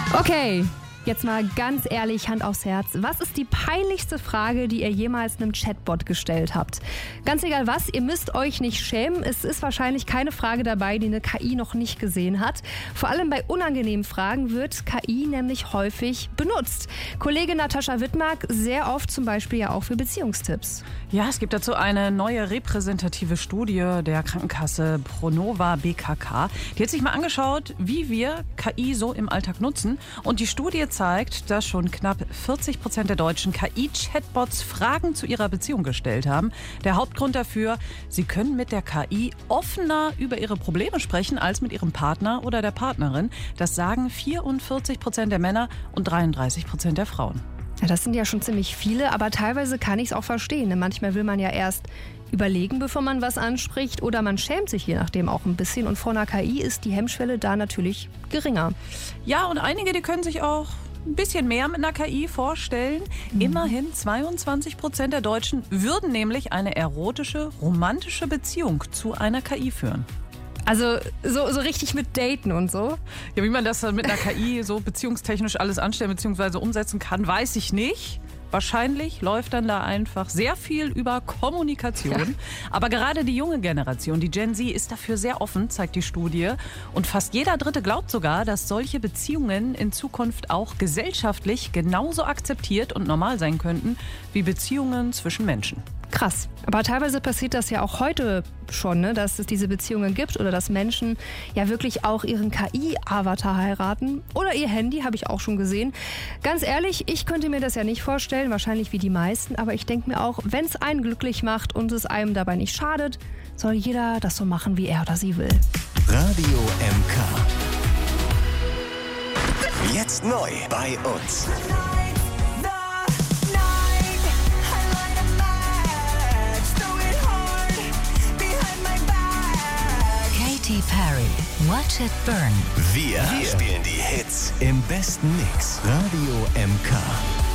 Okay, jetzt mal ganz ehrlich, Hand aufs Herz. Was ist die peinlichste Frage, die ihr jemals einem Chatbot gestellt habt? Ganz egal was, ihr müsst euch nicht schämen. Es ist wahrscheinlich keine Frage dabei, die eine KI noch nicht gesehen hat. Vor allem bei unangenehmen Fragen wird KI nämlich häufig benutzt. Kollegin Natascha Wittmark sehr oft zum Beispiel ja auch für Beziehungstipps. Ja, es gibt dazu eine neue repräsentative Studie der Krankenkasse Pronova BKK. Die hat sich mal angeschaut, wie wir KI so im Alltag nutzen. Und die Studie zeigt, dass schon knapp 40% der Deutschen KI-Chatbots Fragen zu ihrer Beziehung gestellt haben. Der Hauptgrund dafür, sie können mit der KI offener über ihre Probleme sprechen als mit ihrem Partner oder der Partnerin. Das sagen 44% der Männer und 33% der Frauen. Ja, das sind ja schon ziemlich viele, aber teilweise kann ich es auch verstehen. Denn manchmal will man ja erst überlegen, bevor man was anspricht, oder man schämt sich je nachdem auch ein bisschen. Und vor einer KI ist die Hemmschwelle da natürlich geringer. Ja, und einige, die können sich auch ein bisschen mehr mit einer KI vorstellen. Immerhin 22% der Deutschen würden nämlich eine erotische, romantische Beziehung zu einer KI führen. Also so richtig mit Daten und so? Ja, wie man das dann mit einer KI so beziehungstechnisch alles anstellen bzw. umsetzen kann, weiß ich nicht. Wahrscheinlich läuft dann da einfach sehr viel über Kommunikation. Ja. Aber gerade die junge Generation, die Gen Z, ist dafür sehr offen, zeigt die Studie. Und fast jeder Dritte glaubt sogar, dass solche Beziehungen in Zukunft auch gesellschaftlich genauso akzeptiert und normal sein könnten wie Beziehungen zwischen Menschen. Krass. Aber teilweise passiert das ja auch heute schon, ne? Dass es diese Beziehungen gibt oder dass Menschen ja wirklich auch ihren KI-Avatar heiraten. Oder ihr Handy, habe ich auch schon gesehen. Ganz ehrlich, ich könnte mir das ja nicht vorstellen, wahrscheinlich wie die meisten. Aber ich denke mir auch, wenn es einen glücklich macht und es einem dabei nicht schadet, soll jeder das so machen, wie er oder sie will. Radio MK. Jetzt neu bei uns. Katy Perry, Watch It Burn. Wir spielen die Hits im besten Mix. Radio MK.